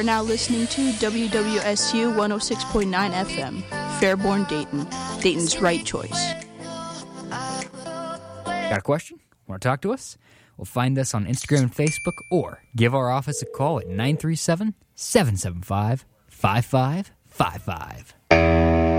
We're now listening to WWSU 106.9 FM, Fairborn, Dayton. Dayton's right choice. Got a question? Want to talk to us? Well, find us on Instagram and Facebook or give our office a call at 937-775-5555.